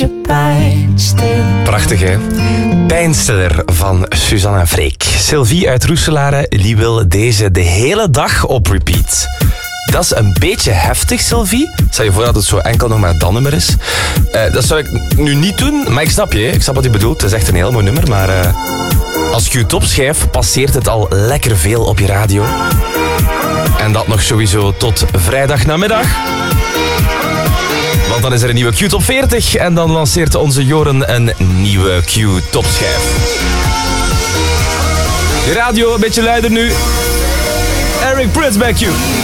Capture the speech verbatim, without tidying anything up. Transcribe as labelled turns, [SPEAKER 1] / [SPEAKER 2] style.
[SPEAKER 1] Prachtig, hè? Pijnstiller van Suzanne en Freek. Sylvie uit Roeselare, die wil deze de hele dag op repeat. Dat is een beetje heftig, Sylvie. Stel je voor dat het zo enkel nog maar dat nummer is. Uh, dat zou ik nu niet doen, maar ik snap je. Ik snap wat je bedoelt. Het is echt een heel mooi nummer, maar uh, als je het opschrijft, passeert het al lekker veel op je radio. En dat nog sowieso tot vrijdag namiddag. Want dan is er een nieuwe Q-top veertig en dan lanceert onze Joren een nieuwe Q-topschijf. De radio een beetje luider nu. Eric Prydz bij Q.